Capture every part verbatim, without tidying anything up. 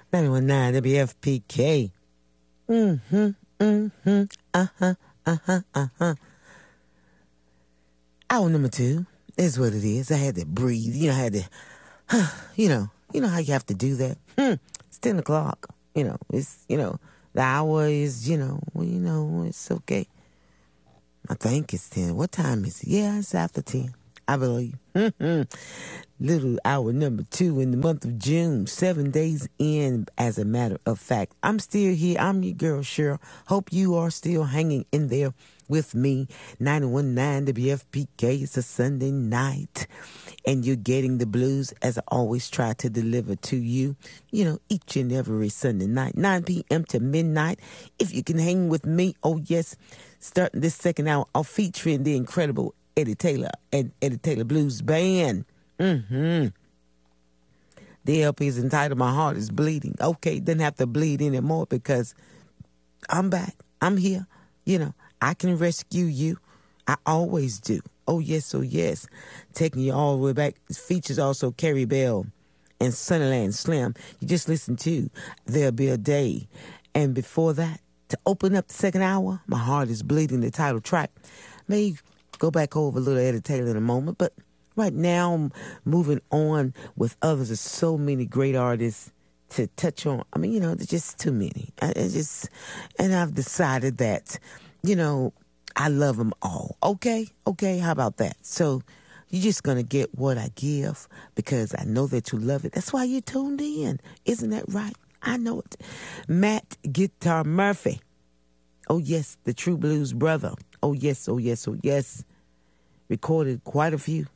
nine one nine W F P K. Mm-hmm, mm-hmm, uh-huh, uh-huh, uh-huh. Hour number two is what it is. I had to breathe. You know, I had to, you know, you know how you have to do that. Hmm. It's ten o'clock. You know, it's, you know, the hour is, you know, well, you know, it's okay. I think it's ten. What time is it? Yeah, it's after ten, I believe. Little hour number two in the month of June, seven days in, as a matter of fact. I'm still here. I'm your girl, Cheryl. Hope you are still hanging in there with me. nine one nine W F P K. It's a Sunday night, and you're getting the blues as I always try to deliver to you, you know, each and every Sunday night, nine p.m. to midnight. If you can hang with me, oh yes, starting this second hour, I'll featuring the incredible Eddie Taylor and Eddie Taylor Blues Band. Mm-hmm. The L P is entitled My Heart is Bleeding. Okay, didn't have to bleed anymore because I'm back. I'm here. You know, I can rescue you. I always do. Oh, yes, oh, yes. Taking you all the way back. It features also Carrie Bell and Sunnyland Slim. You just listen to There'll Be a Day. And before that, to open up the second hour, My Heart is Bleeding, the title track. May go back over a little Eddie Taylor in a moment, but right now I'm moving on with others. There's so many great artists to touch on. I mean, you know, there's just too many. I, I just, and I've decided that, you know, I love them all. Okay? Okay, how about that? So you're just going to get what I give because I know that you love it. That's why you tuned in. Isn't that right? I know it. Matt Guitar Murphy. Oh, yes, the True Blues brother. Oh, yes, oh, yes, oh, yes. Recorded quite a few.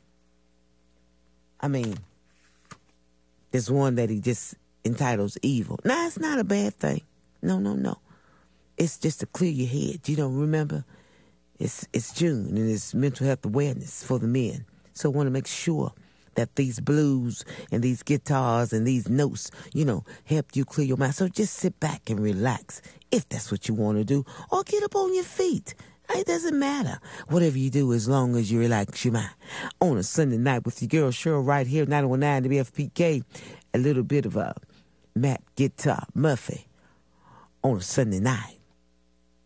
I mean, there's one that he just entitles Evil. Now, it's not a bad thing. No, no, no. It's just to clear your head. You don't remember? It's it's June, and it's mental health awareness for the men. So I want to make sure that these blues and these guitars and these notes, you know, help you clear your mind. So just sit back and relax if that's what you want to do, or get up on your feet. It doesn't matter. Whatever you do, as long as you relax your mind. On a Sunday night with your girl Cheryl right here, nine one nine W F P K. A little bit of a Matt Guitar Murphy on a Sunday night.